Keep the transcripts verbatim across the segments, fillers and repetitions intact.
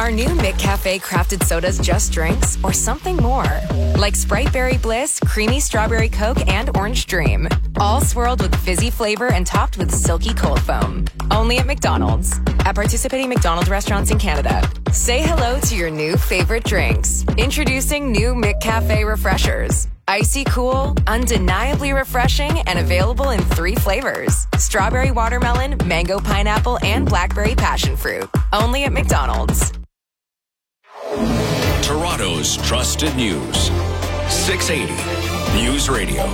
Are new McCafe crafted sodas just drinks or something more? Like Sprite Berry Bliss, Creamy Strawberry Coke, and Orange Dream. All swirled with fizzy flavor and topped with silky cold foam. Only at McDonald's. At participating McDonald's restaurants in Canada. Say hello to your new favorite drinks. Introducing new McCafe Refreshers. Icy cool, undeniably refreshing, and available in three flavors. Strawberry watermelon, mango pineapple, and blackberry passion fruit. Only at McDonald's. Toronto's trusted news. six eighty News Radio.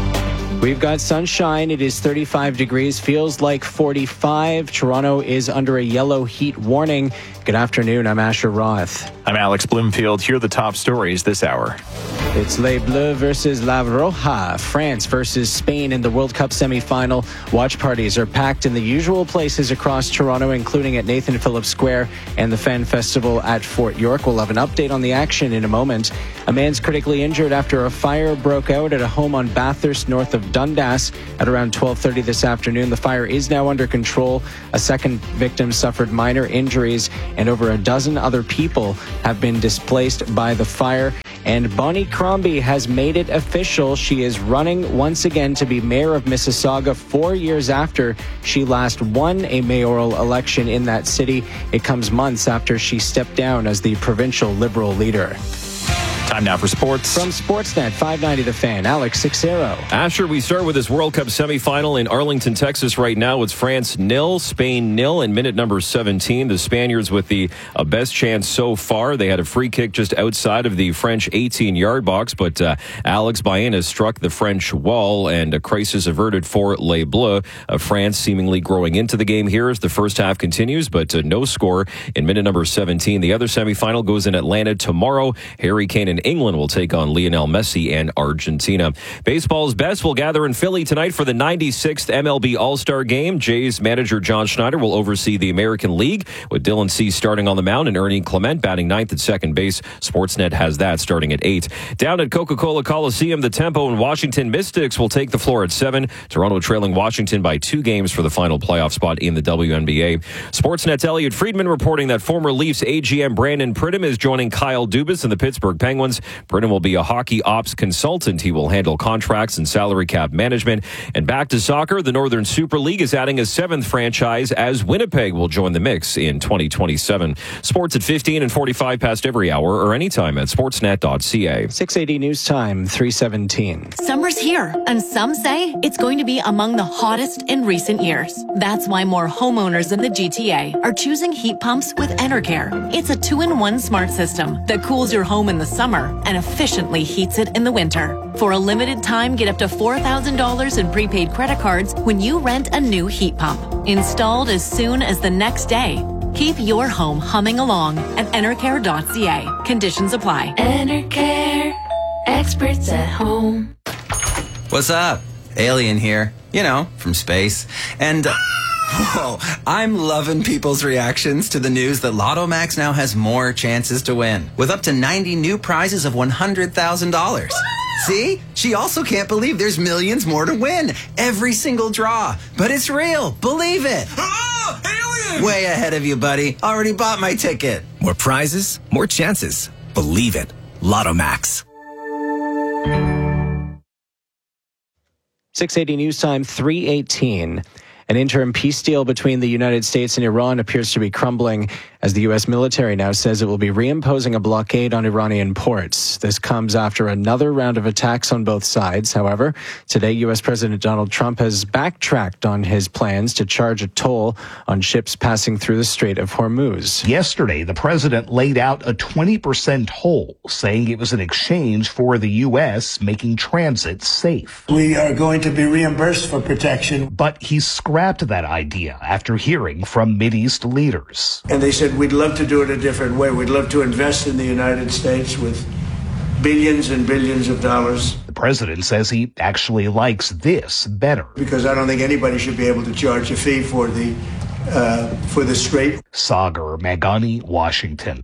We've got sunshine. It is thirty-five degrees, feels like forty-five. Toronto is under a yellow heat warning. Good afternoon. I'm Asher Roth. I'm Alex Bloomfield. Here are the top stories this hour. It's Les Bleus versus La Roja. France versus Spain in the World Cup semifinal. Watch parties are packed in the usual places across Toronto, including at Nathan Phillips Square and the Fan Festival at Fort York. We'll have an update on the action in a moment. A man's critically injured after a fire broke out at a home on Bathurst north of Dundas at around twelve thirty this afternoon. The fire is now under control. A second victim suffered minor injuries, and over a dozen other people have been displaced by the fire. And Bonnie Crombie has made it official. She is running once again to be mayor of Mississauga four years after she last won a mayoral election in that city. It comes months after she stepped down as the provincial Liberal leader. Time now for sports. From Sportsnet five ninety The Fan, Alex Sixero. Asher, we start with this World Cup semifinal in Arlington, Texas right now. It's France nil, Spain nil, and minute number seventeen. The Spaniards with the uh, best chance so far. They had a free kick just outside of the French eighteen-yard box, but uh, Alex Baena struck the French wall, and a crisis averted for Les Bleus. Uh, France seemingly growing into the game here as the first half continues, but uh, no score in minute number seventeen. The other semifinal goes in Atlanta tomorrow. Harry Kane and England will take on Lionel Messi and Argentina. Baseball's best will gather in Philly tonight for the ninety-sixth M L B All-Star Game. Jays manager John Schneider will oversee the American League, with Dylan Cease starting on the mound and Ernie Clement batting ninth at second base. Sportsnet has that starting at eight. Down at Coca-Cola Coliseum, the Tempo and Washington Mystics will take the floor at seven. Toronto trailing Washington by two games for the final playoff spot in the W N B A. Sportsnet's Elliot Friedman reporting that former Leafs A G M Brandon Pridham is joining Kyle Dubas in the Pittsburgh Penguins. Pridham will be a hockey ops consultant. He will handle contracts and salary cap management. And back to soccer, the Northern Super League is adding a seventh franchise as Winnipeg will join the mix in twenty twenty-seven. Sports at fifteen and forty-five past every hour or anytime at sportsnet dot c a. six eighty News Time, three seventeen. Summer's here, and some say it's going to be among the hottest in recent years. That's why more homeowners in the G T A are choosing heat pumps with Enercare. It's a two-in-one smart system that cools your home in the summer and efficiently heats it in the winter. For a limited time, get up to four thousand dollars in prepaid credit cards when you rent a new heat pump. Installed as soon as the next day. Keep your home humming along at enercare dot c a. Conditions apply. Enercare, experts at home. What's up? Alien here. You know, from space. And... Uh, Whoa, I'm loving people's reactions to the news that Lotto Max now has more chances to win, with up to ninety new prizes of one hundred thousand dollars. See? She also can't believe there's millions more to win. Every single draw. But it's real. Believe it. Ah, alien! Way ahead of you, buddy. Already bought my ticket. More prizes, more chances. Believe it. Lotto Max. six eighty News Time, three eighteen. An interim peace deal between the United States and Iran appears to be crumbling as the U S military now says it will be reimposing a blockade on Iranian ports. This comes after another round of attacks on both sides. However, today U S President Donald Trump has backtracked on his plans to charge a toll on ships passing through the Strait of Hormuz. Yesterday, the president laid out a twenty percent toll, saying it was an exchange for the U S making transit safe. We are going to be reimbursed for protection. But he scrapped that idea after hearing from Mideast leaders. And they said, we'd love to do it a different way. We'd love to invest in the United States with billions and billions of dollars. The president says he actually likes this better. Because I don't think anybody should be able to charge a fee for the, uh, for the strait. Sagar Magani, Washington.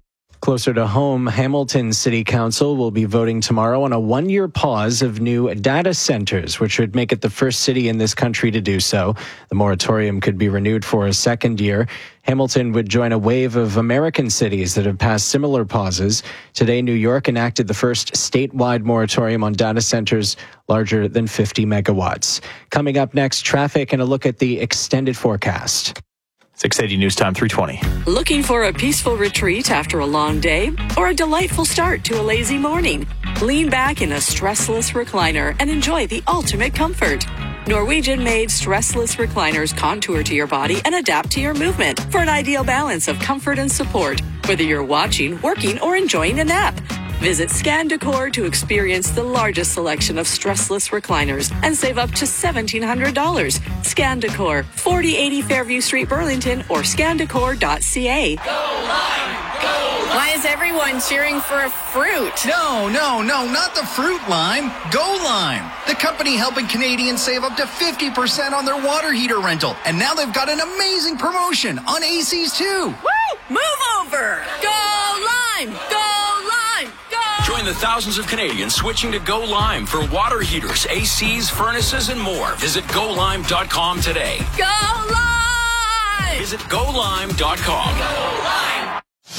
Closer to home, Hamilton City Council will be voting tomorrow on a one-year pause of new data centers, which would make it the first city in this country to do so. The moratorium could be renewed for a second year. Hamilton would join a wave of American cities that have passed similar pauses. Today, New York enacted the first statewide moratorium on data centers larger than fifty megawatts. Coming up next, traffic and a look at the extended forecast. six eighty News Time, three twenty. Looking for a peaceful retreat after a long day or a delightful start to a lazy morning? Lean back in a stressless recliner and enjoy the ultimate comfort. Norwegian-made stressless recliners contour to your body and adapt to your movement for an ideal balance of comfort and support, whether you're watching, working, or enjoying a nap. Visit Scan Decor to experience the largest selection of stressless recliners and save up to seventeen hundred dollars. Scan Decor, forty eighty Fairview Street, Burlington, or scan decor dot c a. Go Lime! Go Lime! Why is everyone cheering for a fruit? No, no, no, not the fruit lime. Go Lime, the company helping Canadians save up to fifty percent on their water heater rental. And now they've got an amazing promotion on A Cs too. Woo! Move over! Go Lime! Go Lime! Go! Join the thousands of Canadians switching to Go Lime for water heaters, A Cs, furnaces, and more. Visit go lime dot com today. Go Lime! Visit go lime dot com. Go Lime!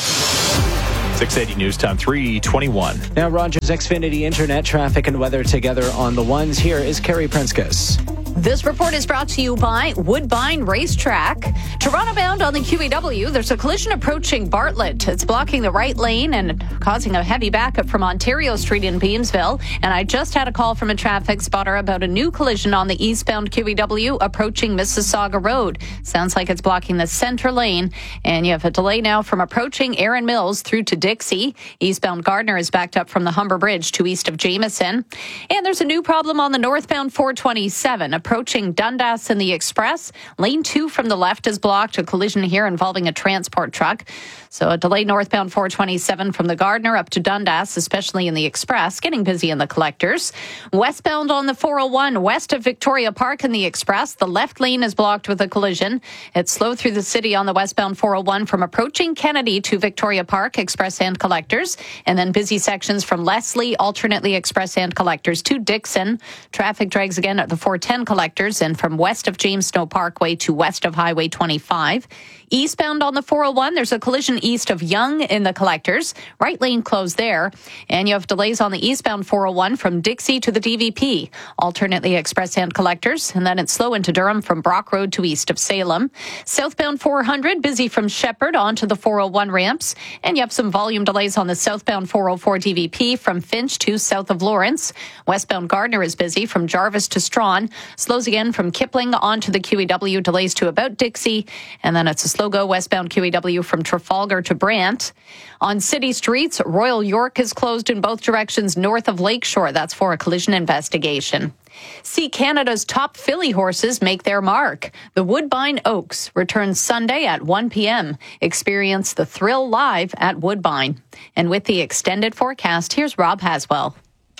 six eighty News Time, three twenty-one. Now Rogers Xfinity Internet traffic and weather together on the ones. Here is Carrie Prinskus. This report is brought to you by Woodbine Racetrack. Toronto bound on the Q E W, there's a collision approaching Bartlett. It's blocking the right lane and causing a heavy backup from Ontario Street in Beamsville. And I just had a call from a traffic spotter about a new collision on the eastbound Q E W approaching Mississauga Road. Sounds like it's blocking the center lane. And you have a delay now from approaching Erin Mills through to Dixie. Eastbound Gardner is backed up from the Humber Bridge to east of Jameson. And there's a new problem on the northbound four twenty-seven. Approaching Dundas in the Express. Lane two from the left is blocked. A collision here involving a transport truck. So a delay northbound four twenty-seven from the Gardner up to Dundas, especially in the Express. Getting busy in the collectors. Westbound on the four oh one, west of Victoria Park in the Express. The left lane is blocked with a collision. It's slow through the city on the westbound four oh one from approaching Kennedy to Victoria Park, Express and collectors. And then busy sections from Leslie, alternately Express and collectors to Dixon. Traffic drags again at the four ten collectors and from west of James Snow Parkway to west of Highway twenty-five. Eastbound on the four oh one, there's a collision east of Yonge in the collectors. Right lane closed there. And you have delays on the eastbound four oh one from Dixie to the D V P. Alternately Express and collectors. And then it's slow into Durham from Brock Road to east of Salem. Southbound four hundred, busy from Shepherd onto the four oh one ramps. And you have some volume delays on the southbound four oh four D V P from Finch to south of Lawrence. Westbound Gardner is busy from Jarvis to Strawn. Slows again from Kipling onto the Q E W, delays to about Dixie. And then it's a slow go westbound Q E W from Trafalgar to Brant. On city streets, Royal York is closed in both directions north of Lakeshore. That's for a collision investigation. See Canada's top filly horses make their mark. The Woodbine Oaks returns Sunday at one p.m. Experience the thrill live at Woodbine. And with the extended forecast, here's Rob Haswell.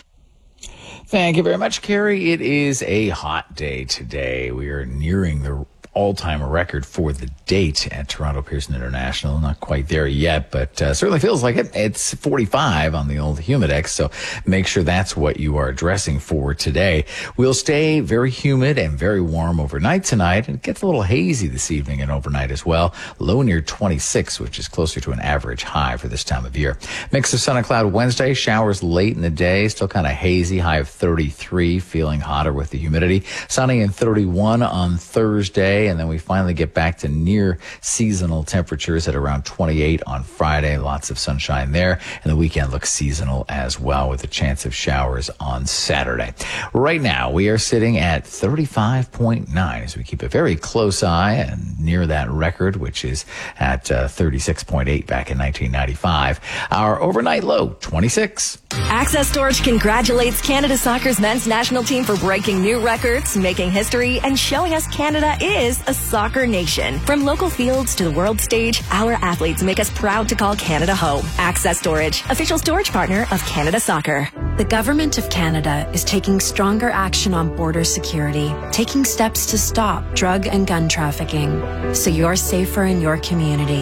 Thank you very much, Carrie. It is a hot day today. We are nearing the all-time record for the date at Toronto Pearson International. Not quite there yet, but uh, certainly feels like it. It's forty-five on the old Humidex, so make sure that's what you are dressing for today. We'll stay very humid and very warm overnight tonight, and it gets a little hazy this evening and overnight as well. Low near twenty-six, which is closer to an average high for this time of year. Mix of sun and cloud Wednesday, showers late in the day, still kind of hazy, high of thirty-three, feeling hotter with the humidity. Sunny and thirty-one on Thursday. And then we finally get back to near seasonal temperatures at around twenty-eight on Friday. Lots of sunshine there. And the weekend looks seasonal as well with a chance of showers on Saturday. Right now, we are sitting at thirty-five point nine as we keep a very close eye and near that record, which is at uh, thirty-six point eight back in nineteen ninety-five. Our overnight low, twenty-six. Access Storage congratulates Canada Soccer's men's national team for breaking new records, making history, and showing us Canada is a soccer nation. From local fields to the world stage, our athletes make us proud to call Canada home. Access Storage, official storage partner of Canada Soccer. The Government of Canada is taking stronger action on border security, taking steps to stop drug and gun trafficking, so you're safer in your community.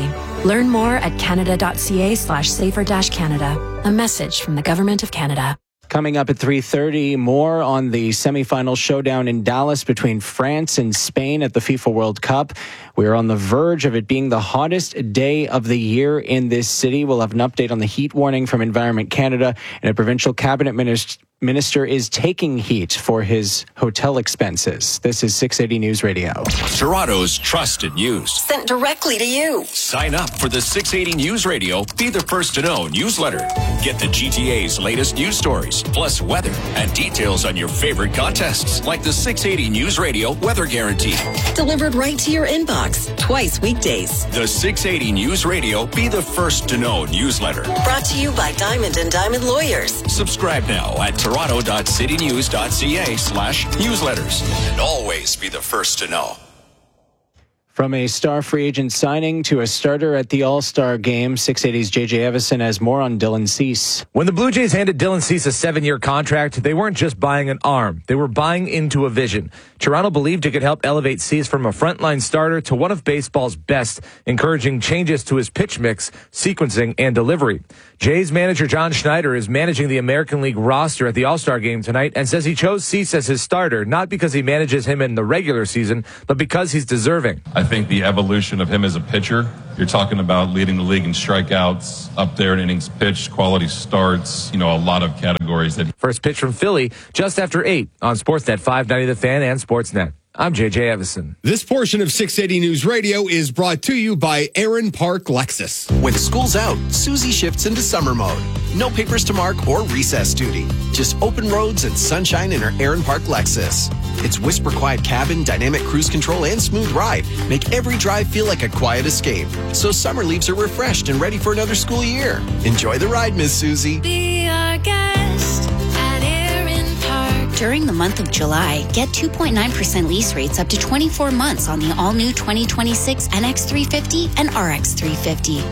Learn more at canada.ca slash safer dash Canada. A message from the Government of Canada. Coming up at three thirty, more on the semifinal showdown in Dallas between France and Spain at the FIFA World Cup. We are on the verge of it being the hottest day of the year in this city. We'll have an update on the heat warning from Environment Canada, and a provincial cabinet minister Minister is taking heat for his hotel expenses. This is six eighty News Radio. Toronto's trusted news. Sent directly to you. Sign up for the six eighty News Radio Be the First to Know newsletter. Get the G T A's latest news stories, plus weather and details on your favorite contests, like the six eighty News Radio Weather Guarantee. Delivered right to your inbox, twice weekdays. The six eighty News Radio Be the First to Know newsletter. Brought to you by Diamond and Diamond Lawyers. Subscribe now at toronto.citynews.ca slash newsletters. And always be the first to know. From a star free agent signing to a starter at the All-Star game, six eighty's J J Evison has more on Dylan Cease. When the Blue Jays handed Dylan Cease a seven-year contract, they weren't just buying an arm. They were buying into a vision. Toronto believed it could help elevate Cease from a frontline starter to one of baseball's best, encouraging changes to his pitch mix, sequencing, and delivery. Jays manager John Schneider is managing the American League roster at the All-Star game tonight and says he chose Cease as his starter, not because he manages him in the regular season, but because he's deserving. I think the evolution of him as a pitcher, you're talking about leading the league in strikeouts, up there in innings pitched, quality starts, you know, a lot of categories. That. First pitch from Philly just after eight on Sportsnet five ninety The Fan and Sportsnet. I'm J J Evison. This portion of six eighty News Radio is brought to you by Aaron Park Lexus. When school's out, Susie shifts into summer mode. No papers to mark or recess duty. Just open roads and sunshine in her Aaron Park Lexus. Its whisper quiet cabin, dynamic cruise control, and smooth ride make every drive feel like a quiet escape. So summer leaves her refreshed and ready for another school year. Enjoy the ride, Miss Susie. Be our guest at Aaron Park. During the month of July, get two point nine percent lease rates up to twenty-four months on the all-new twenty twenty-six N X three fifty and R X three fifty.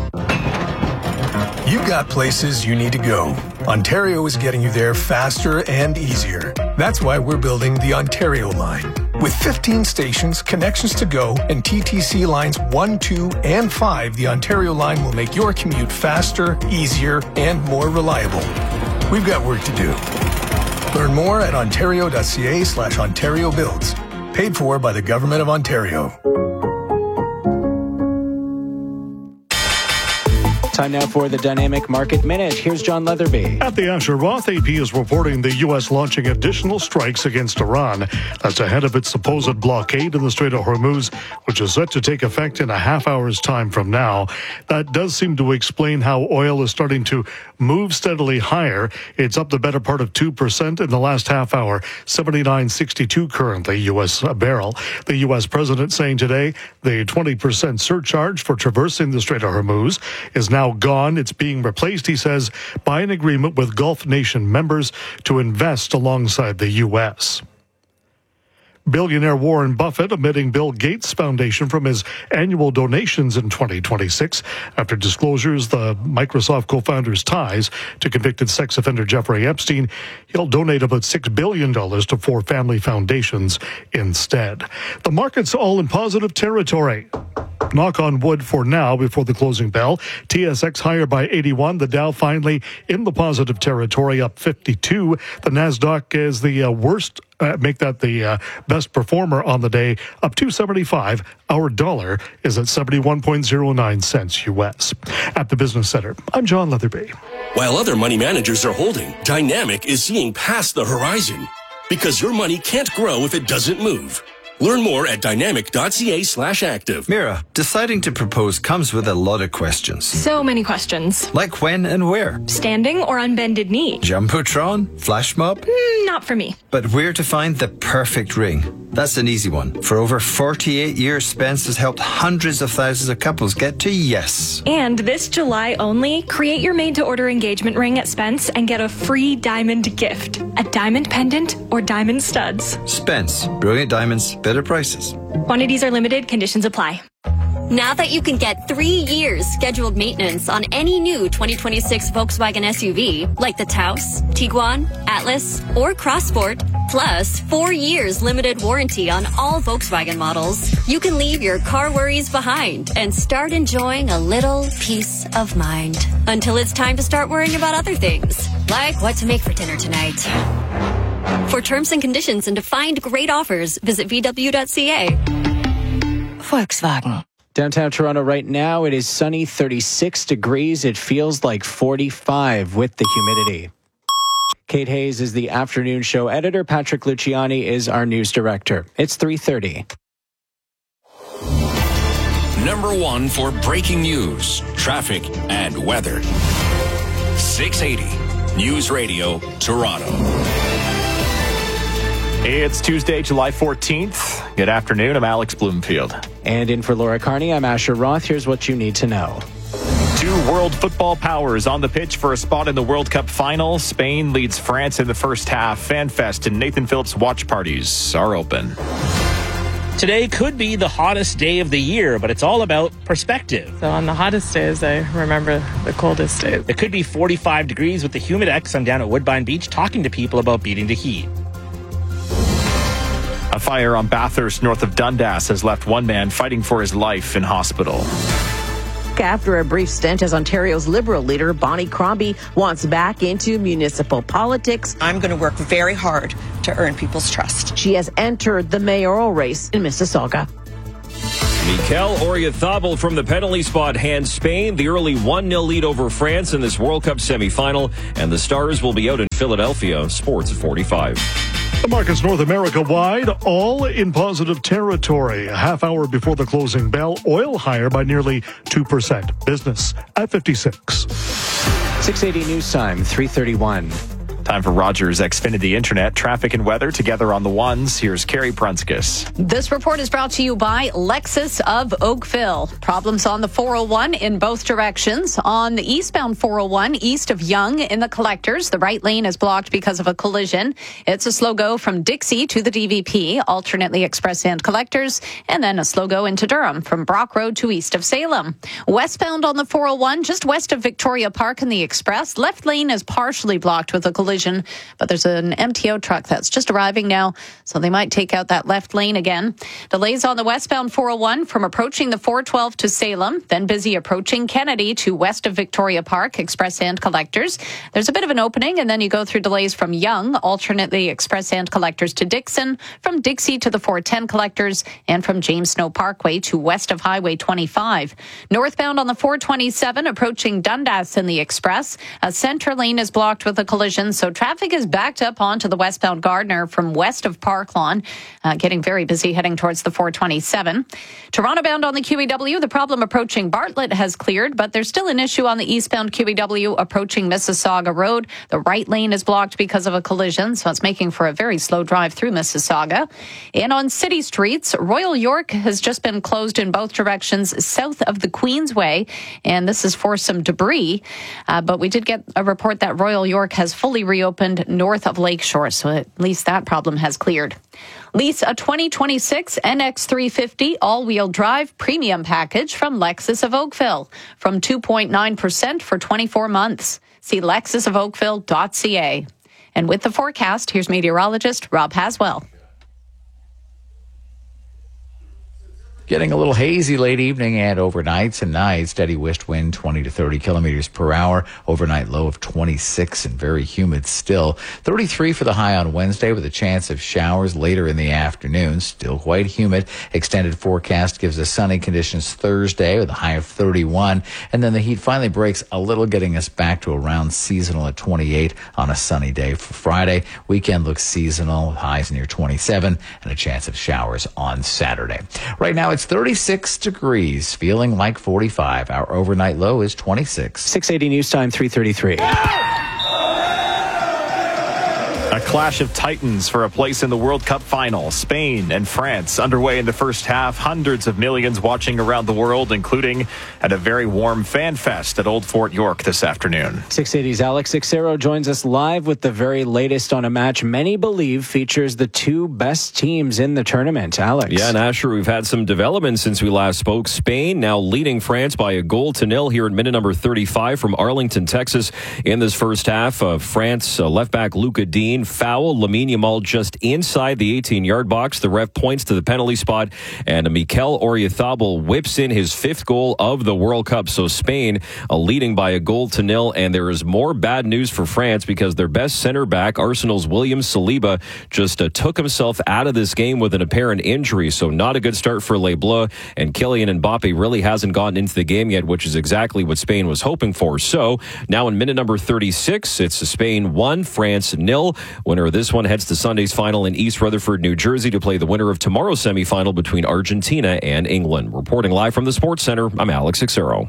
You've got places you need to go. Ontario is getting you there faster and easier. That's why we're building the Ontario line. With fifteen stations, connections to go, and T T C lines one, two, and five, the Ontario line will make your commute faster, easier, and more reliable. We've got work to do. Learn more at ontario.ca slash Ontario Builds. Paid for by the Government of Ontario. Time now for the Dynamic Market Minute. Here's John Leatherby. At the Asher Roth, A P is reporting the U S launching additional strikes against Iran. That's ahead of its supposed blockade in the Strait of Hormuz, which is set to take effect in a half hour's time from now. That does seem to explain how oil is starting to move steadily higher. It's up the better part of two percent in the last half hour, seventy-nine sixty-two currently U S a barrel. The U S president saying today the twenty percent surcharge for traversing the Strait of Hormuz is now gone. It's being replaced, he says, by an agreement with Gulf nation members to invest alongside the U S. Billionaire Warren Buffett omitting Bill Gates Foundation from his annual donations in twenty twenty-six after disclosures the Microsoft co-founder's ties to convicted sex offender Jeffrey Epstein. He'll donate about six billion dollars to four family foundations instead. The market's all in positive territory. Knock on wood for now before the closing bell. T S X higher by eighty-one. The Dow finally in the positive territory, up fifty-two. The NASDAQ is the uh, worst, uh, make that the uh, best performer on the day, up two seventy-five. Our dollar is at seventy-one point oh nine cents U S. At the Business Center, I'm John Leatherby. While other money managers are holding, Dynamic is seeing past the horizon. Because your money can't grow if it doesn't move. Learn more at dynamic.ca slash active. Mira, deciding to propose comes with a lot of questions. So many questions. Like when and where? Standing or on bended knee? Jumbotron? Flash mob? Mm, not for me. But where to find the perfect ring? That's an easy one. For over forty-eight years, Spence has helped hundreds of thousands of couples get to yes. And this July only, create your made-to-order engagement ring at Spence and get a free diamond gift. A diamond pendant or diamond studs. Spence. Brilliant diamonds, better prices. Quantities are limited. Conditions apply. Now that you can get three years scheduled maintenance on any new twenty twenty-six Volkswagen S U V, like the Taos, Tiguan, Atlas, or Crossport, Plus, four years limited warranty on all Volkswagen models. You can leave your car worries behind and start enjoying a little peace of mind. Until it's time to start worrying about other things, like what to make for dinner tonight. For terms and conditions and to find great offers, visit v w dot c a. Volkswagen. Downtown Toronto right now, it is sunny, thirty-six degrees. It feels like forty-five with the humidity. Kate Hayes is the afternoon show editor. Patrick Luciani is our news director. It's three thirty. Number one for breaking news, traffic, and weather. six eighty News Radio, Toronto. It's Tuesday, July fourteenth. Good afternoon. I'm Alex Bloomfield. And in for Laura Carney, I'm Asher Roth. Here's what you need to know. Two world football powers on the pitch for a spot in the World Cup final. Spain leads France in the first half. FanFest and Nathan Phillips watch parties are open. Today could be the hottest day of the year, but it's all about perspective. So on the hottest days, I remember the coldest days. It could be forty-five degrees with the Humidex. I'm down at Woodbine Beach talking to people about beating the heat. A fire on Bathurst north of Dundas has left one man fighting for his life in hospital. After a brief stint as Ontario's Liberal leader, Bonnie Crombie wants back into municipal politics. I'm going to work very hard to earn people's trust. She has entered the mayoral race in Mississauga. Mikel Oyarzabal from the penalty spot hands Spain the early one nil lead over France in this World Cup semifinal, and the Stars will be out in Philadelphia. Sports at forty-five. The markets North America wide, all in positive territory. A half hour before the closing bell, oil higher by nearly two percent. Business at fifty-six. six eighty News Time, three thirty-one. Time for Rogers Xfinity Internet. Traffic and weather together on the ones. Here's Carrie Prunskis. This report is brought to you by Lexus of Oakville. Problems on the four oh one in both directions. On the eastbound four oh one, east of Yonge in the Collectors, the right lane is blocked because of a collision. It's a slow go from Dixie to the D V P, alternately Express and Collectors, and then a slow go into Durham from Brock Road to east of Salem. Westbound on the four oh one, just west of Victoria Park in the Express, left lane is partially blocked with a collision. But there's an M T O truck that's just arriving now, so they might take out that left lane again. Delays on the westbound four oh one from approaching the four twelve to Salem, then busy approaching Kennedy to west of Victoria Park, Express and Collectors. There's a bit of an opening, and then you go through delays from Yonge, alternately Express and Collectors to Dixon, from Dixie to the four ten Collectors, and from James Snow Parkway to west of Highway twenty-five. Northbound on the four twenty-seven, approaching Dundas in the Express, a center lane is blocked with a collision, so traffic is backed up onto the westbound Gardner from west of Park Lawn, uh, getting very busy heading towards the four twenty-seven. Toronto bound on the Q E W, the problem approaching Bartlett has cleared, but there's still an issue on the eastbound Q E W approaching Mississauga Road. The right lane is blocked because of a collision, so it's making for a very slow drive through Mississauga. And on city streets, Royal York has just been closed in both directions south of the Queensway, and this is for some debris. Uh, but we did get a report that Royal York has fully reopened north of Lakeshore, so at least that problem has cleared. Lease a twenty twenty-six N X three fifty all-wheel drive premium package from Lexus of Oakville from two point nine percent for twenty-four months. See lexus of oakville dot c a. And with the forecast, here's meteorologist Rob Haswell. Getting a little hazy late evening and overnight tonight. Steady west wind twenty to thirty kilometers per hour. Overnight low of twenty-six and very humid still. thirty-three for the high on Wednesday with a chance of showers later in the afternoon. Still quite humid. Extended forecast gives us sunny conditions Thursday with a high of thirty-one. And then the heat finally breaks a little, getting us back to around seasonal at twenty-eight on a sunny day for Friday. Weekend looks seasonal, highs near twenty-seven and a chance of showers on Saturday. Right now it's thirty-six degrees, feeling like forty-five. Our overnight low is twenty-six. six eighty News Time, three thirty-three. A clash of titans for a place in the World Cup final. Spain and France underway in the first half. Hundreds of millions watching around the world, including at a very warm fan fest at Old Fort York this afternoon. six eighty's Alex Ixero joins us live with the very latest on a match many believe features the two best teams in the tournament. Alex. Yeah, and Asher, we've had some developments since we last spoke. Spain now leading France by a goal to nil here in minute number thirty-five from Arlington, Texas. In this first half, uh, France uh, left back Luca Dean Spain foul. Lamine Yamal just inside the eighteen-yard box. The ref points to the penalty spot, and Mikel Oyarzabal whips in his fifth goal of the World Cup. So Spain uh, leading by a goal to nil, and there is more bad news for France because their best center back, Arsenal's William Saliba, just uh, took himself out of this game with an apparent injury. So not a good start for Les Bleus, and Kylian Mbappe really hasn't gotten into the game yet, which is exactly what Spain was hoping for. So now in minute number thirty-six, it's Spain one, France nil. Winner of this one heads to Sunday's final in East Rutherford, New Jersey to play the winner of tomorrow's semifinal between Argentina and England. Reporting live from the Sports Center, I'm Alex Xero.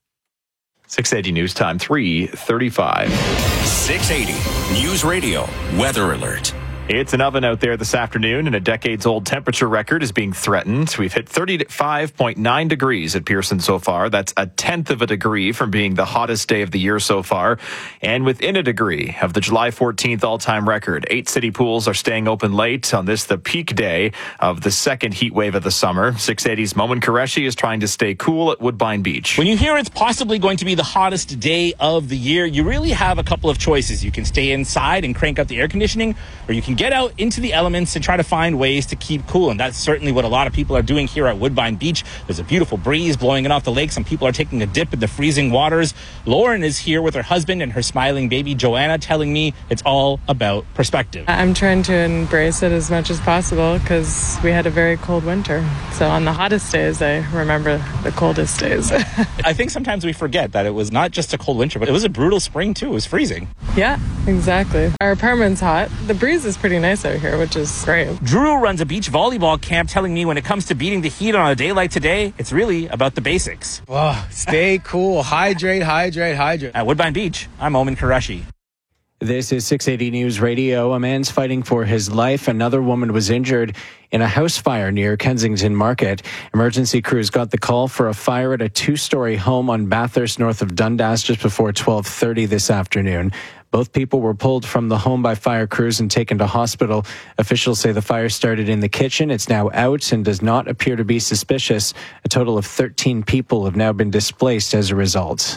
six eighty News Time, three thirty-five. six eighty News Radio Weather Alert. It's an oven out there this afternoon, and a decades-old temperature record is being threatened. We've hit thirty-five point nine degrees at Pearson so far. That's a tenth of a degree from being the hottest day of the year so far, and within a degree of the July fourteenth all-time record. Eight city pools are staying open late on this, the peak day of the second heat wave of the summer. six eighty's Momin Qureshi is trying to stay cool at Woodbine Beach. When you hear it's possibly going to be the hottest day of the year, you really have a couple of choices. You can stay inside and crank up the air conditioning, or you can get out into the elements and try to find ways to keep cool. And that's certainly what a lot of people are doing here at Woodbine Beach. There's a beautiful breeze blowing in off the lake. Some people are taking a dip in the freezing waters. Lauren is here with her husband and her smiling baby Joanna, telling me it's all about perspective. I'm trying to embrace it as much as possible because we had a very cold winter. So on the hottest days, I remember the coldest days. I think sometimes we forget that it was not just a cold winter, but it was a brutal spring too. It was freezing. Yeah, exactly. Our apartment's hot. The breeze is pretty nice out here, which is great. Drew runs a beach volleyball camp, telling me when it comes to beating the heat on a day like today, it's really about the basics. Oh, stay cool. Hydrate, hydrate, hydrate. At Woodbine Beach, I'm Momin Qureshi. This is six eighty News Radio. A man's fighting for his life. Another woman was injured in a house fire near Kensington Market. Emergency crews got the call for a fire at a two-story home on Bathurst north of Dundas just before twelve thirty this afternoon. Both people were pulled from the home by fire crews and taken to hospital. Officials say the fire started in the kitchen. It's now out and does not appear to be suspicious. A total of thirteen people have now been displaced as a result.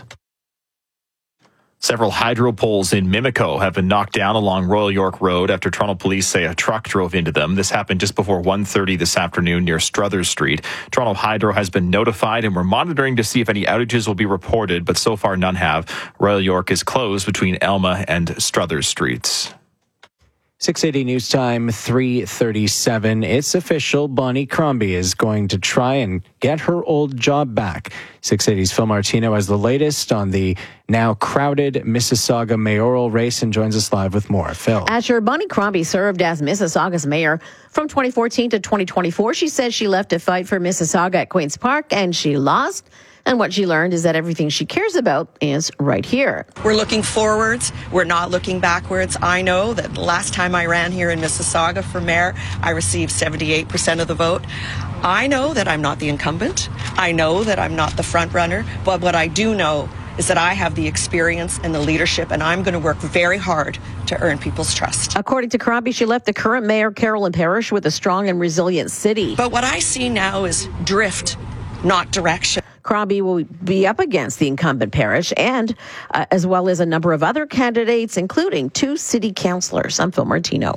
Several hydro poles in Mimico have been knocked down along Royal York Road after Toronto police say a truck drove into them. This happened just before one thirty this afternoon near Struthers Street. Toronto Hydro has been notified, and we're monitoring to see if any outages will be reported, but so far none have. Royal York is closed between Elma and Struthers Streets. six eighty News Time, three thirty-seven. It's official. Bonnie Crombie is going to try and get her old job back. six eighty's Phil Martino has the latest on the now crowded Mississauga mayoral race and joins us live with more. Phil. Asher, Bonnie Crombie served as Mississauga's mayor from twenty fourteen to twenty twenty-four. She says she left to fight for Mississauga at Queen's Park, and she lost. And what she learned is that everything she cares about is right here. We're looking forwards. We're not looking backwards. I know that the last time I ran here in Mississauga for mayor, I received seventy-eight percent of the vote. I know that I'm not the incumbent. I know that I'm not the front runner. But what I do know is that I have the experience and the leadership, and I'm going to work very hard to earn people's trust. According to Crombie, she left the current mayor, Carolyn Parrish, with a strong and resilient city. But what I see now is drift, not direction. Crombie will be up against the incumbent Parrish and uh, as well as a number of other candidates, including two city councillors. I'm Phil Martino.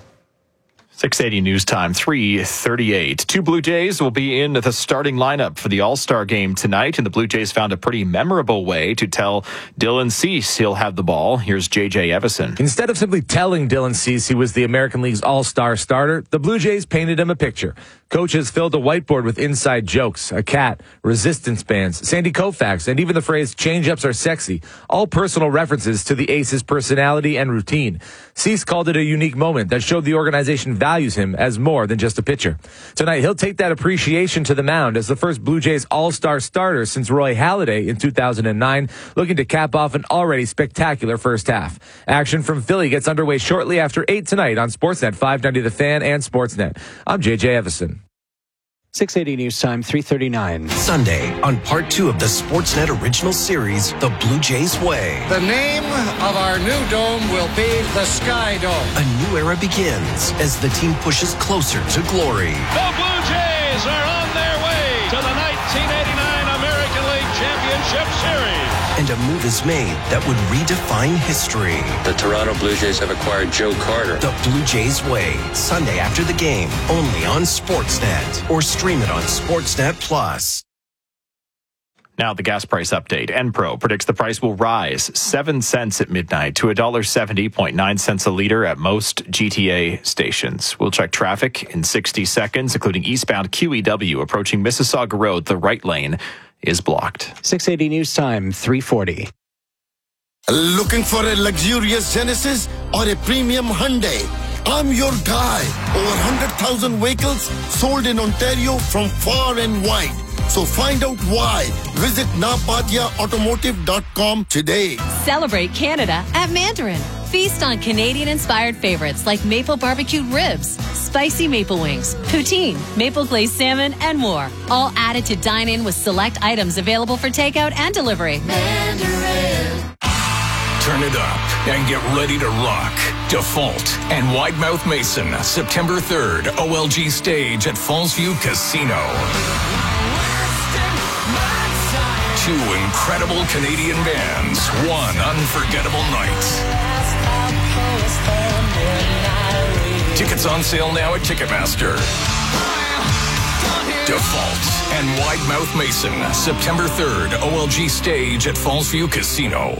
six eighty News Time, three thirty-eight. Two Blue Jays will be in the starting lineup for the All-Star game tonight, and the Blue Jays found a pretty memorable way to tell Dylan Cease he'll have the ball. Here's J J Evison. Instead of simply telling Dylan Cease he was the American League's All-Star starter, the Blue Jays painted him a picture. Coaches filled a whiteboard with inside jokes, a cat, resistance bands, Sandy Koufax, and even the phrase change-ups are sexy, all personal references to the ace's personality and routine. Cease called it a unique moment that showed the organization values him as more than just a pitcher. Tonight, he'll take that appreciation to the mound as the first Blue Jays All-Star starter since Roy Halladay in two thousand nine, looking to cap off an already spectacular first half. Action from Philly gets underway shortly after eight tonight on Sportsnet five ninety The Fan and Sportsnet. I'm J J Evison. six eighty News Time, three thirty-nine. Sunday, on part two of the Sportsnet original series, The Blue Jays Way. The name of our new dome will be the Sky Dome. A new era begins as the team pushes closer to glory. The Blue Jays are on their way to the nineteen eighty-nine American League Championship Series. And a move is made that would redefine history. The Toronto Blue Jays have acquired Joe Carter. The Blue Jays Way, Sunday after the game, only on Sportsnet. Or stream it on Sportsnet Plus. Now the gas price update. Enpro predicts the price will rise seven cents at midnight to one dollar seventy point nine cents a liter at most G T A stations. We'll check traffic in sixty seconds, including eastbound Q E W approaching Mississauga Road. The right lane is blocked. six eighty News Time, three forty. Looking for a luxurious Genesis or a premium Hyundai? I'm your guy. Over one hundred thousand vehicles sold in Ontario from far and wide. So find out why. Visit napatia automotive dot com today. Celebrate Canada at Mandarin. Feast on Canadian-inspired favorites like maple barbecued ribs, spicy maple wings, poutine, maple glazed salmon, and more. All added to dine in with select items available for takeout and delivery. Mandarin. Turn it up and get ready to rock. Default and Widemouth Mason, September third, O L G stage at Fallsview Casino. Two incredible Canadian bands, one unforgettable night. Tickets on sale now at Ticketmaster. Default and Widemouth Mason, September third, O L G stage at Fallsview Casino.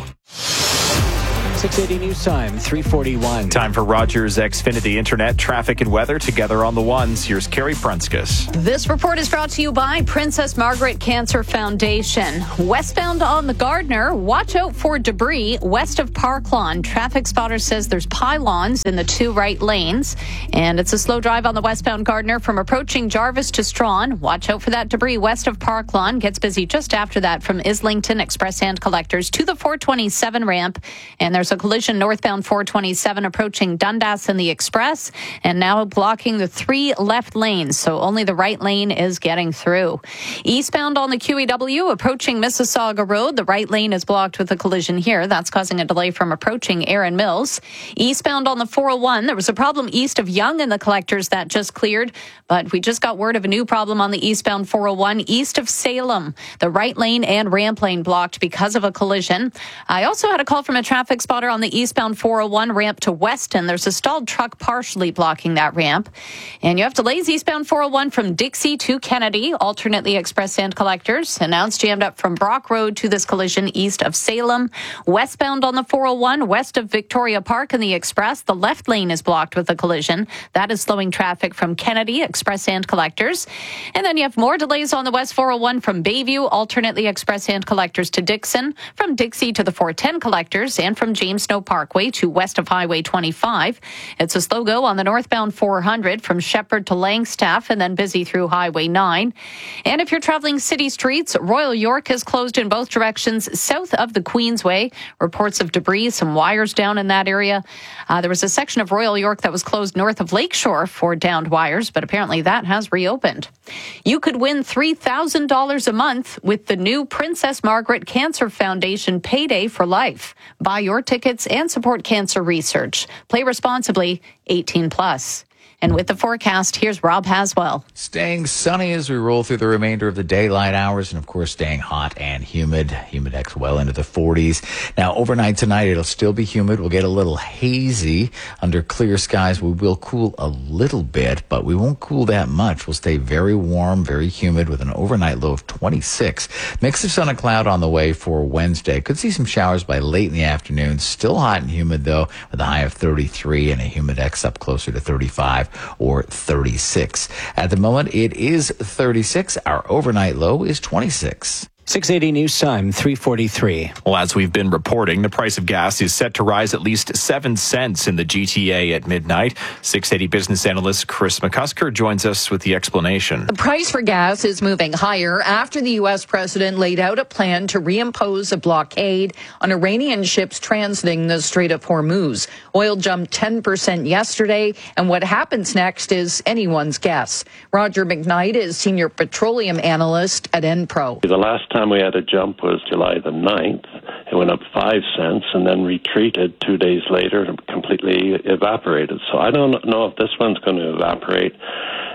six eighty News Time, three forty-one. Time for Rogers Xfinity Internet, traffic and weather together on the ones. Here's Carrie Prunskis. This report is brought to you by Princess Margaret Cancer Foundation. Westbound on the Gardiner, watch out for debris west of Park Lawn. Traffic spotter says there's pylons in the two right lanes, and it's a slow drive on the westbound Gardiner from approaching Jarvis to Strawn. Watch out for that debris west of Park Lawn. Gets busy just after that from Islington Express Hand Collectors to the four twenty-seven ramp, and there's a collision northbound four twenty-seven approaching Dundas and the Express, and now blocking the three left lanes, so only the right lane is getting through. Eastbound on the Q E W approaching Mississauga Road, the right lane is blocked with a collision here. That's causing a delay from approaching Erin Mills. Eastbound on the four oh one, there was a problem east of Yonge and the Collectors that just cleared, but we just got word of a new problem on the eastbound four oh one east of Salem. The right lane and ramp lane blocked because of a collision. I also had a call from a traffic spotter on the eastbound four oh one ramp to Weston. There's a stalled truck partially blocking that ramp. And you have delays eastbound four oh one from Dixie to Kennedy, alternately Express Sand Collectors. And now it's jammed up from Brock Road to this collision east of Salem. Westbound on the four oh one, west of Victoria Park and the Express, the left lane is blocked with a collision. That is slowing traffic from Kennedy, Express Sand Collectors. And then you have more delays on the west four oh one from Bayview, alternately Express Sand Collectors to Dixon, from Dixie to the four ten Collectors, and from James Snow Parkway to west of Highway twenty-five. It's a slow go on the northbound four hundred from Shepherd to Langstaff, and then busy through Highway nine. And if you're traveling city streets, Royal York is closed in both directions south of the Queensway. Reports of debris, some wires down in that area. Uh, there was a section of Royal York that was closed north of Lakeshore for downed wires, but apparently that has reopened. You could win three thousand dollars a month with the new Princess Margaret Cancer Foundation Payday for Life. Buy your tickets and support cancer research. Play responsibly, eighteen plus. And with the forecast, here's Rob Haswell. Staying sunny as we roll through the remainder of the daylight hours, and of course staying hot and humid. Humidex well into the forties. Now overnight tonight it'll still be humid. We'll get a little hazy under clear skies. We will cool a little bit, but we won't cool that much. We'll stay very warm, very humid with an overnight low of twenty-six. Mix of sun and cloud on the way for Wednesday. Could see some showers by late in the afternoon. Still hot and humid though, with a high of thirty-three and a Humidex up closer to thirty-five or thirty-six. At the moment, it is thirty-six. Our overnight low is twenty-six. six eighty News Time, three forty-three. Well, as we've been reporting, the price of gas is set to rise at least seven cents in the G T A at midnight. six eighty business analyst Chris McCusker joins us with the explanation. The price for gas is moving higher after the U S president laid out a plan to reimpose a blockade on Iranian ships transiting the Strait of Hormuz. Oil jumped ten percent yesterday, and what happens next is anyone's guess. Roger McKnight is senior petroleum analyst at Enpro. The last time we had a jump was July the ninth. It went up five cents and then retreated two days later and completely evaporated. So I don't know if this one's going to evaporate. It's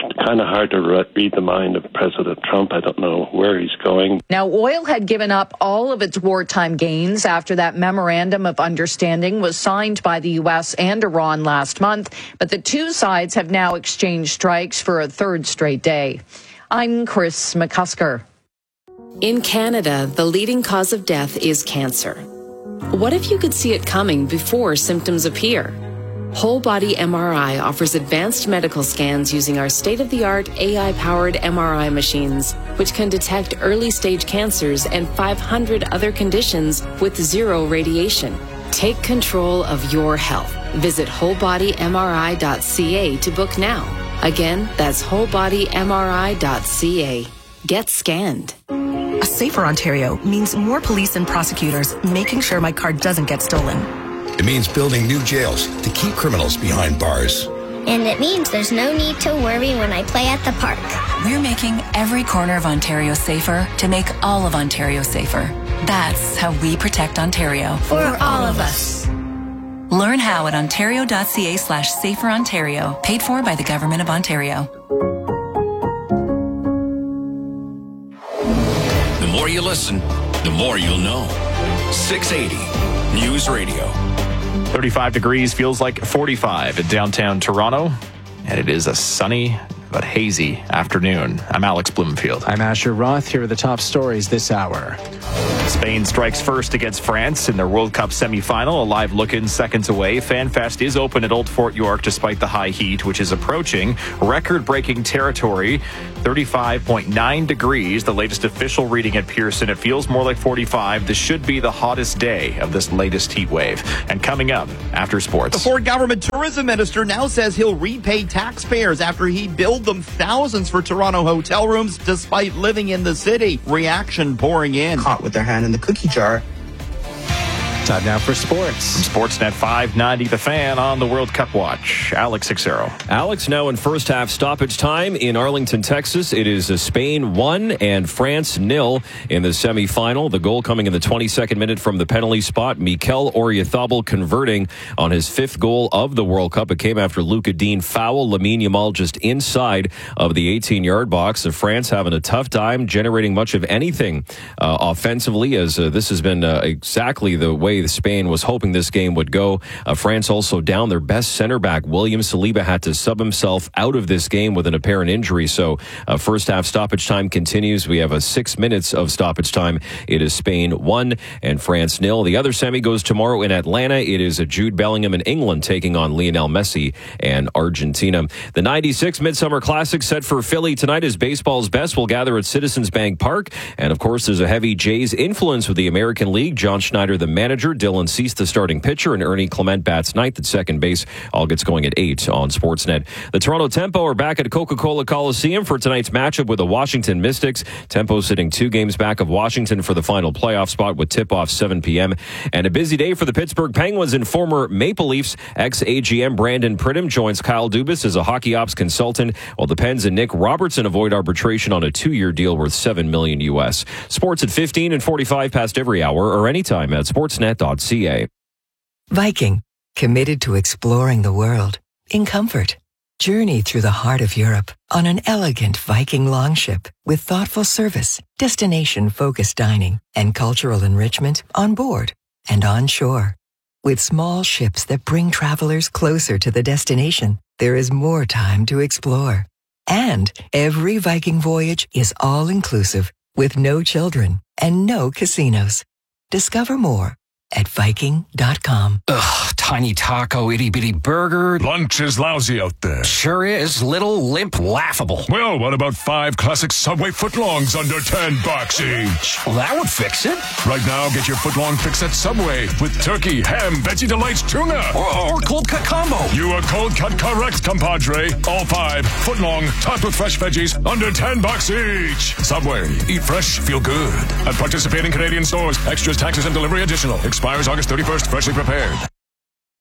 kind of hard to read the mind of President Trump. I don't know where he's going. Now, oil had given up all of its wartime gains after that memorandum of understanding was signed by the U S and Iran last month, but the two sides have now exchanged strikes for a third straight day. I'm Chris McCusker. In Canada, the leading cause of death is cancer. What if you could see it coming before symptoms appear? Whole Body M R I offers advanced medical scans using our state-of-the-art A I-powered M R I machines, which can detect early-stage cancers and five hundred other conditions with zero radiation. Take control of your health. Visit whole body M R I dot C A to book now. Again, that's whole body M R I dot C A. Get scanned. A safer Ontario means more police and prosecutors making sure my car doesn't get stolen. It means building new jails to keep criminals behind bars. And it means there's no need to worry when I play at the park. We're making every corner of Ontario safer to make all of Ontario safer. That's how we protect Ontario. For all of us. Learn how at ontario dot C A slash safer Ontario. Paid for by the Government of Ontario. The more you listen, the more you'll know. six eighty News Radio. thirty-five degrees, feels like forty-five in downtown Toronto, and it is a sunny but hazy afternoon. I'm Alex Bloomfield. I'm Asher Roth. Here are the top stories this hour. Spain strikes first against France in their World Cup semi-final. A live look-in seconds away. FanFest is open at Old Fort York despite the high heat, which is approaching record-breaking territory. thirty-five point nine degrees, the latest official reading at Pearson. It feels more like forty-five. This should be the hottest day of this latest heat wave. And coming up after sports. The Ford government tourism minister now says he'll repay taxpayers after he billed them thousands for Toronto hotel rooms despite living in the city. Reaction pouring in. Caught with their hand in the cookie jar. Time now for sports. From Sportsnet five ninety, The Fan on the World Cup watch. Alex Sixero. Alex, now in first half stoppage time in Arlington, Texas. It is Spain one and France nil in the semifinal. The goal coming in the twenty-second minute from the penalty spot. Mikel Oyarzabal converting on his fifth goal of the World Cup. It came after Luka Dean foul. Lamine Yamal just inside of the eighteen-yard box. The France having a tough time generating much of anything uh, offensively, as uh, this has been uh, exactly the way Spain was hoping this game would go. Uh, France also down their best center back. William Saliba had to sub himself out of this game with an apparent injury. So uh, first half stoppage time continues. We have a six minutes of stoppage time. It is Spain one and France nil. The other semi goes tomorrow in Atlanta. It is a Jude Bellingham in England taking on Lionel Messi and Argentina. The ninety-six Midsummer Classic set for Philly tonight as baseball's best will gather at Citizens Bank Park. And of course, there's a heavy Jays influence with the American League. John Schneider, the manager, Dylan Cease, the starting pitcher, and Ernie Clement bats ninth at second base. All gets going at eight on Sportsnet. The Toronto Tempo are back at Coca-Cola Coliseum for tonight's matchup with the Washington Mystics. Tempo sitting two games back of Washington for the final playoff spot with tip-off seven p.m. And a busy day for the Pittsburgh Penguins and former Maple Leafs ex-A G M Brandon Pridham joins Kyle Dubas as a hockey ops consultant, while the Pens and Nick Robertson avoid arbitration on a two-year deal worth seven million U S. Sports at fifteen and forty-five past every hour or anytime at sportsnet dot c a. Viking, committed to exploring the world in comfort. Journey through the heart of Europe on an elegant Viking longship with thoughtful service, destination-focused dining, and cultural enrichment on board and on shore. With small ships that bring travelers closer to the destination, there is more time to explore. And every Viking voyage is all-inclusive with no children and no casinos. Discover more at Viking dot com. Ugh, tiny taco, itty bitty burger. Lunch is lousy out there. Sure is. Little, limp, laughable. Well, what about five classic Subway footlongs under ten bucks each? Well, that would fix it. Right now, get your footlong fix at Subway with turkey, ham, Veggie Delights tuna. Or, or cold cut combo. You are cold cut correct, compadre. All five footlong, topped with fresh veggies, under ten bucks each. Subway. Eat fresh, feel good. At participating Canadian stores. Extras, taxes, and delivery additional. Expires August thirty-first. Freshly prepared.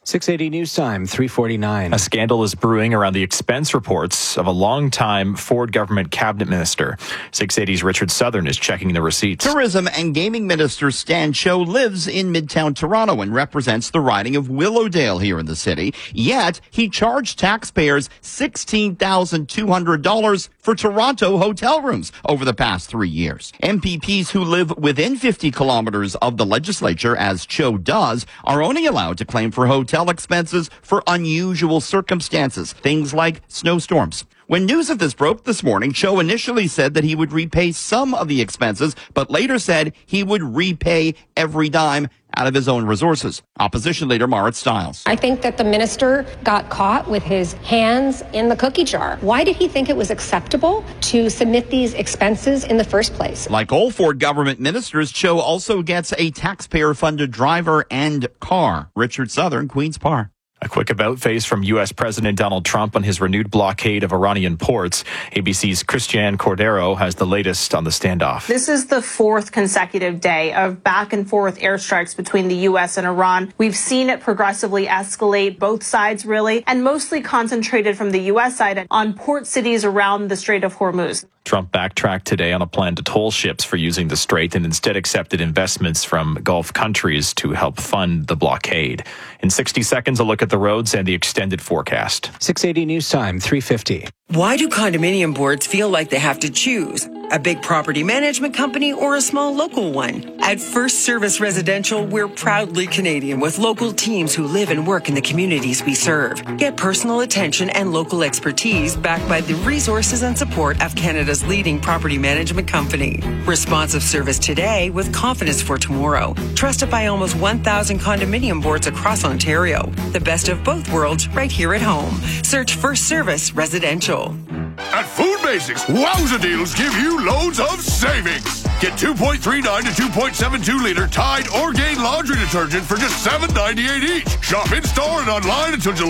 six eighty News Time, three forty-nine. A scandal is brewing around the expense reports of a longtime Ford government cabinet minister. six eighty's Richard Southern is checking the receipts. Tourism and Gaming Minister Stan Cho lives in Midtown Toronto and represents the riding of Willowdale here in the city. Yet, he charged taxpayers sixteen thousand two hundred dollars for Toronto hotel rooms over the past three years. M P Ps who live within fifty kilometers of the legislature, as Cho does, are only allowed to claim for hotel expenses for unusual circumstances, things like snowstorms. When news of this broke this morning, Cho initially said that he would repay some of the expenses, but later said he would repay every dime out of his own resources. Opposition leader Marit Stiles. I think that the minister got caught with his hands in the cookie jar. Why did he think it was acceptable to submit these expenses in the first place? Like all Ford government ministers, Cho also gets a taxpayer-funded driver and car. Richard Southern, Queen's Park. A quick about-face from U S President Donald Trump on his renewed blockade of Iranian ports. A B C's Christiane Cordero has the latest on the standoff. This is the fourth consecutive day of back-and-forth airstrikes between the U S and Iran. We've seen it progressively escalate, both sides really, and mostly concentrated from the U S side on port cities around the Strait of Hormuz. Trump backtracked today on a plan to toll ships for using the strait and instead accepted investments from Gulf countries to help fund the blockade. In sixty seconds, a look at the roads and the extended forecast. six eighty News Time, three fifty. Why do condominium boards feel like they have to choose? A big property management company or a small local one? At First Service Residential, we're proudly Canadian with local teams who live and work in the communities we serve. Get personal attention and local expertise backed by the resources and support of Canada's leading property management company. Responsive service today with confidence for tomorrow. Trusted by almost one thousand condominium boards across Ontario. The best of both worlds right here at home. Search First Service Residential. At Food Basics, wowza deals give you loads of savings. Get two point three nine to two point seven two liter Tide Orgain laundry detergent for just seven ninety-eight each. Shop in store and online until July.